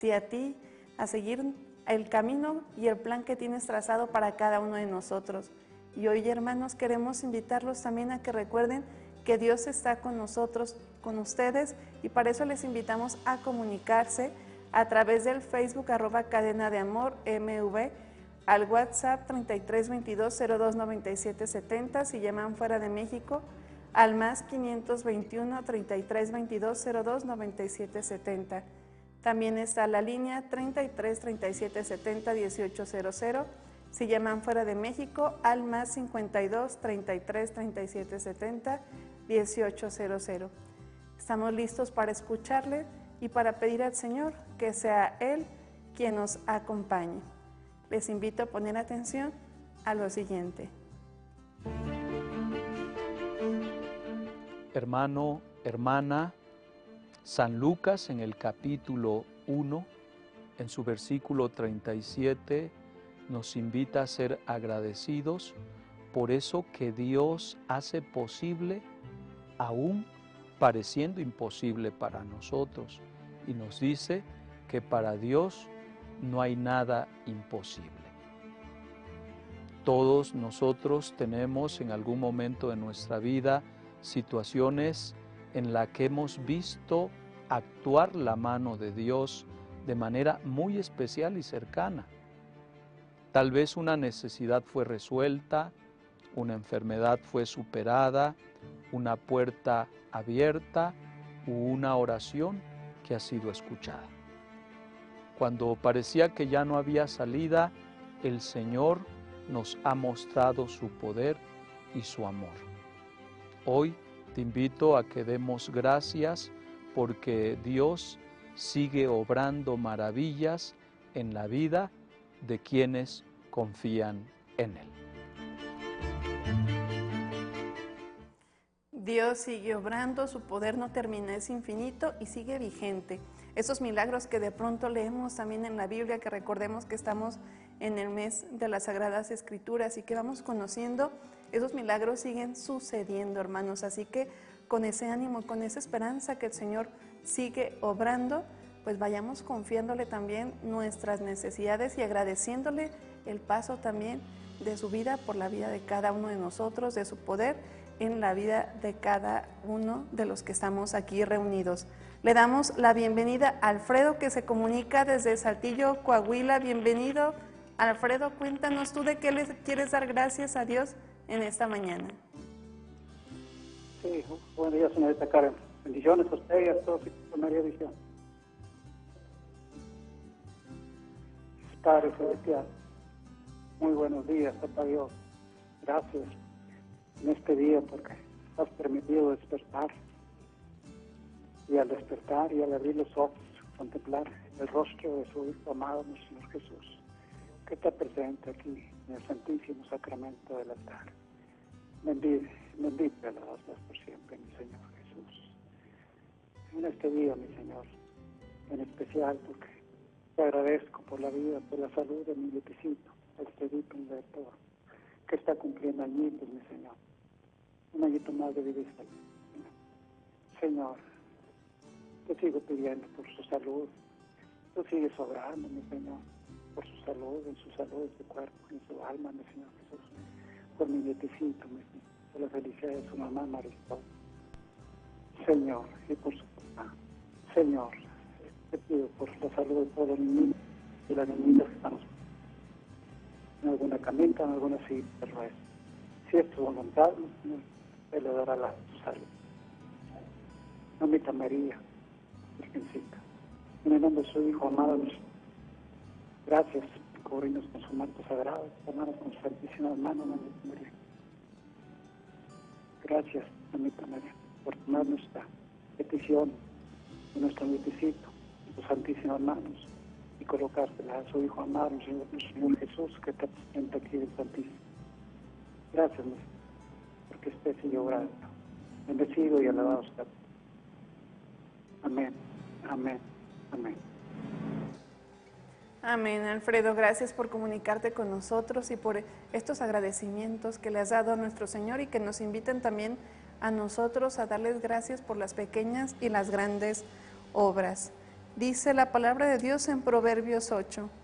y a ti a seguir el camino y el plan que tienes trazado para cada uno de nosotros. Y hoy, hermanos, queremos invitarlos también a que recuerden que Dios está con nosotros, con ustedes, y para eso les invitamos a comunicarse a través del Facebook @Cadena de Amor MV, al WhatsApp 3322-029770 si llaman fuera de México, al más 521-3322-029770. También está la línea 333770-1800 si llaman fuera de México, al más 52-333770-1800. Estamos listos para escucharle y para pedir al Señor que sea Él quien nos acompañe. Les invito a poner atención a lo siguiente. Hermano, hermana, San Lucas en el capítulo 1, en su versículo 37, nos invita a ser agradecidos por eso que Dios hace posible, aún pareciendo imposible para nosotros. Y nos dice que para Dios no hay nada imposible. Todos nosotros tenemos en algún momento de nuestra vida situaciones en las que hemos visto actuar la mano de Dios de manera muy especial y cercana. Tal vez una necesidad fue resuelta, una enfermedad fue superada, una puerta abierta u una oración que ha sido escuchada. Cuando parecía que ya no había salida, el Señor nos ha mostrado su poder y su amor. Hoy te invito a que demos gracias porque Dios sigue obrando maravillas en la vida de quienes confían en Él. Dios sigue obrando, su poder no termina, es infinito y sigue vigente. Esos milagros que de pronto leemos también en la Biblia, que recordemos que estamos en el mes de las Sagradas Escrituras y que vamos conociendo, esos milagros siguen sucediendo, hermanos. Así que con ese ánimo, con esa esperanza que el Señor sigue obrando, pues vayamos confiándole también nuestras necesidades y agradeciéndole el paso también de su vida por la vida de cada uno de nosotros, de su poder en la vida de cada uno de los que estamos aquí reunidos. Le damos la bienvenida a Alfredo, que se comunica desde Saltillo, Coahuila. Bienvenido, Alfredo. Cuéntanos tú de qué le quieres dar gracias a Dios en esta mañana. Sí, buenos días, señorita Karen. Bendiciones a usted y a todos por María Visión. Padre Celestial, muy buenos días, Papá Dios. Gracias en este día porque has permitido despertar. Y al despertar y al abrir los ojos, contemplar el rostro de su Hijo amado, mi Señor Jesús, que está presente aquí en el Santísimo Sacramento del altar. Bendito y alabado seas por siempre, mi Señor Jesús. En este día, mi Señor, en especial porque te agradezco por la vida, por la salud de mi nietecito, este Edito Humberto, que está cumpliendo añitos, mi Señor. Un añito más de vida. Señor, te sigo pidiendo por su salud. Tú sigues obrando, mi Señor, por su salud, en su salud de su cuerpo, en su alma, mi Señor Jesús. Por mi nietecito, mi Señor, por la felicidad de su mamá Marisol. Señor, y por su papá. Señor, te pido por la salud de todos los niños y las niñitas que estamos en alguna camita, en alguna silla de ruedas. Si es tu voluntad, mi Señor, Él le dará la salud. Mamita María, Virgencita, en el nombre de su Hijo amado, gracias por cubrirnos con su manto sagrado, tomarnos con su santísima mano, Mamita María. Gracias, Mamita María, por tomar nuestra petición de nuestro nietecito en sus santísimas manos y colocársela a su Hijo amado, el Señor Jesús, que está presente aquí en el Santísimo. Gracias, mi Señor, porque usted sigue obrando. Bendecido y alabado sea. Amén, amén, amén. Amén, Alfredo. Gracias por comunicarte con nosotros y por estos agradecimientos que le has dado a nuestro Señor y que nos invitan también a nosotros a darles gracias por las pequeñas y las grandes obras. Dice la palabra de Dios en Proverbios 8.